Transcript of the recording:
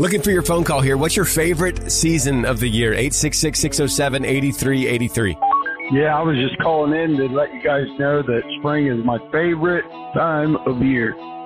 Looking for your phone call here. What's your favorite season of the year? 866-607-8383. Yeah, I was just calling in to let you guys know that spring is my favorite time of year.